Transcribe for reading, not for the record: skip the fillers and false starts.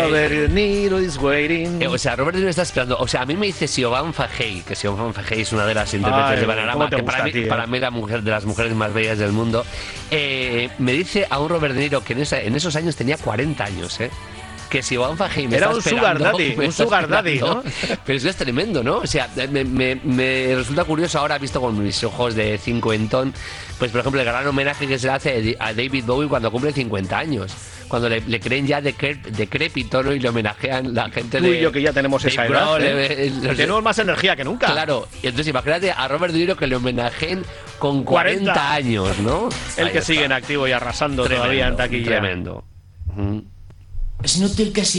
Robert De Niro is waiting. O sea, Robert De Niro está esperando. O sea, a mí me dice Siobhan Fahey, que Siobhan Fahey es una de las intérpretes de Bananarama, que para mí la mujer de las mujeres más bellas del mundo. Me dice a un Robert De Niro que en esos años tenía 40 años, que si Siobhan Fahey me era está esperando, un sugar daddy, ¿no? Pero eso es tremendo, ¿no? O sea, me resulta curioso ahora, visto con mis ojos de cincuentón, pues por ejemplo el gran homenaje que se le hace a David Bowie cuando cumple 50 años. Cuando le creen ya decrépito, ¿no? Y le homenajean la gente Tú y yo que ya tenemos esa edad, tenemos más energía que nunca. Claro, y entonces imagínate a Robert De Niro que le homenajeen con 40 años, ¿no? El que sigue en activo y arrasando todavía en taquilla. Tremendo. Es inútil que si